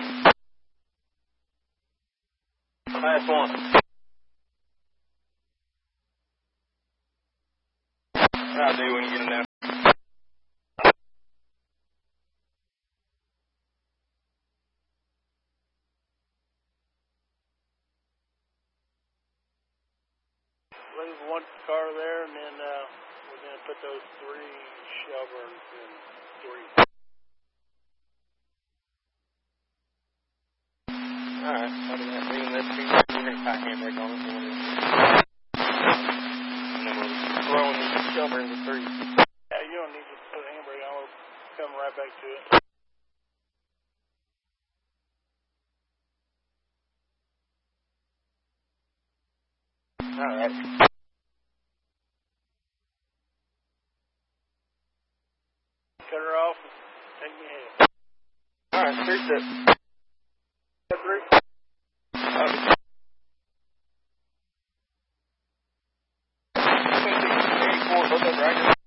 Last one. I'll do when you get him down. Leave one car there, and then we're going to put those 3 Shelburnes in 3. Alright, I'll do that. Bring this thing. We're going to tie handbrake on it. And then we'll throw in the Shelburnes in 3. Yeah, you don't need to put a handbrake on. We'll come right back to it. Alright. Cut her off and take me ahead. Alright, 3 steps. 3. Okay. 24, both of them right here.